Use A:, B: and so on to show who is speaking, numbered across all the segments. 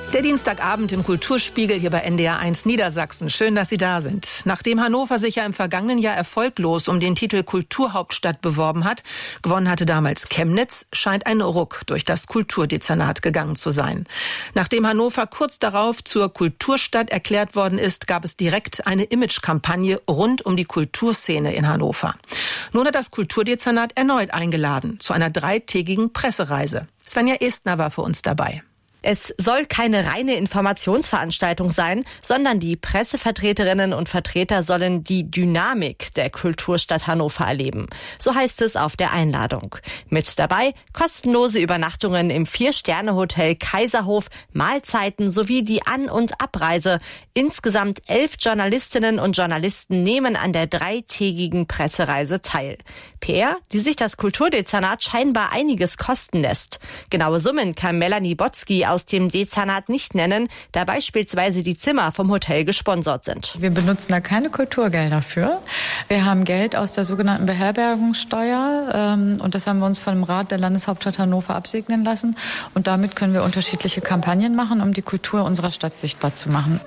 A: Der Dienstagabend im Kulturspiegel hier bei NDR 1 Niedersachsen. Schön, dass Sie da sind. Nachdem Hannover sich ja im vergangenen Jahr erfolglos um den Titel Kulturhauptstadt beworben hat, gewonnen hatte damals Chemnitz, scheint ein Ruck durch das Kulturdezernat gegangen zu sein. Nachdem Hannover kurz darauf zur Kulturstadt erklärt worden ist, gab es direkt eine Imagekampagne rund um die Kulturszene in Hannover. Nun hat das Kulturdezernat erneut eingeladen zu einer 3-tägigen Pressereise. Svenja Estner war für uns dabei.
B: Es soll keine reine Informationsveranstaltung sein, sondern die Pressevertreterinnen und Vertreter sollen die Dynamik der Kulturstadt Hannover erleben. So heißt es auf der Einladung. Mit dabei kostenlose Übernachtungen im 4-Sterne-Hotel Kaiserhof, Mahlzeiten sowie die An- und Abreise. Insgesamt 11 Journalistinnen und Journalisten nehmen an der 3-tägigen Pressereise teil. PR, die sich das Kulturdezernat scheinbar einiges kosten lässt. Genaue Summen kann Melanie Botzki aus dem Dezernat nicht nennen, da beispielsweise die Zimmer vom Hotel gesponsert sind.
C: Wir benutzen da keine Kulturgelder für. Wir haben Geld aus der sogenannten Beherbergungssteuer und das haben wir uns vom Rat der Landeshauptstadt Hannover absegnen lassen. Und damit können wir unterschiedliche Kampagnen machen, um die Kultur unserer Stadt sichtbar zu machen.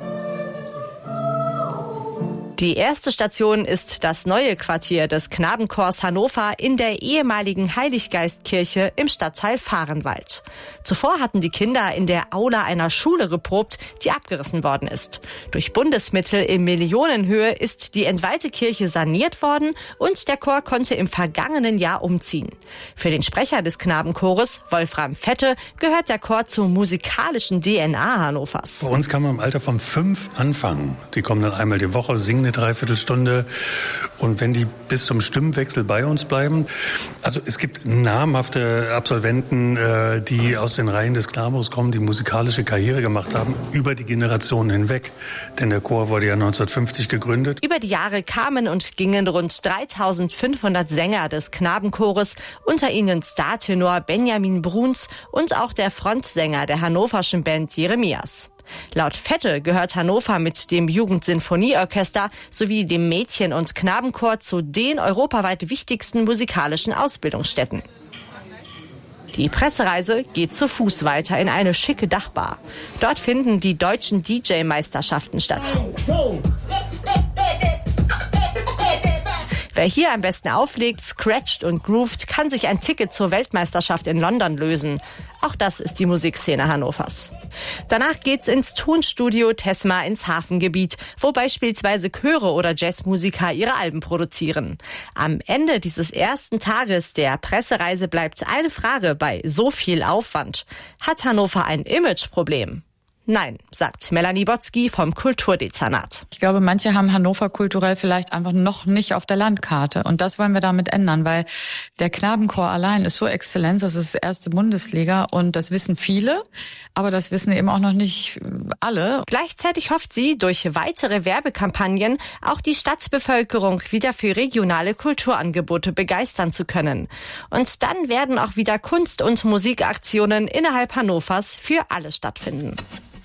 B: Die erste Station ist das neue Quartier des Knabenchors Hannover in der ehemaligen Heiliggeistkirche im Stadtteil Vahrenwald. Zuvor hatten die Kinder in der Aula einer Schule geprobt, die abgerissen worden ist. Durch Bundesmittel in Millionenhöhe ist die entweihte Kirche saniert worden und der Chor konnte im vergangenen Jahr umziehen. Für den Sprecher des Knabenchores, Wolfram Fette, gehört der Chor zur musikalischen DNA Hannovers.
D: Bei uns kann man im Alter von 5 anfangen. Die kommen dann einmal die Woche, singen eine Dreiviertelstunde und wenn die bis zum Stimmwechsel bei uns bleiben. Also es gibt namhafte Absolventen, die aus den Reihen des Knabenchors kommen, die musikalische Karriere gemacht haben, über die Generationen hinweg. Denn der Chor wurde ja 1950 gegründet.
B: Über die Jahre kamen und gingen rund 3500 Sänger des Knabenchores, unter ihnen Startenor Benjamin Bruns und auch der Frontsänger der hannoverschen Band Jeremias. Laut Fette gehört Hannover mit dem Jugendsinfonieorchester sowie dem Mädchen- und Knabenchor zu den europaweit wichtigsten musikalischen Ausbildungsstätten. Die Pressereise geht zu Fuß weiter in eine schicke Dachbar. Dort finden die deutschen DJ-Meisterschaften statt. Wer hier am besten auflegt, scratcht und groovt, kann sich ein Ticket zur Weltmeisterschaft in London lösen. Auch das ist die Musikszene Hannovers. Danach geht's ins Tonstudio Tesma ins Hafengebiet, wo beispielsweise Chöre oder Jazzmusiker ihre Alben produzieren. Am Ende dieses ersten Tages der Pressereise bleibt eine Frage bei so viel Aufwand. Hat Hannover ein Imageproblem? Nein, sagt Melanie Botzki vom Kulturdezernat.
C: Ich glaube, manche haben Hannover kulturell vielleicht einfach noch nicht auf der Landkarte. Und das wollen wir damit ändern, weil der Knabenchor allein ist so exzellent, das ist erste Bundesliga und das wissen viele, aber das wissen eben auch noch nicht alle.
B: Gleichzeitig hofft sie, durch weitere Werbekampagnen auch die Stadtbevölkerung wieder für regionale Kulturangebote begeistern zu können. Und dann werden auch wieder Kunst- und Musikaktionen innerhalb Hannovers für alle stattfinden.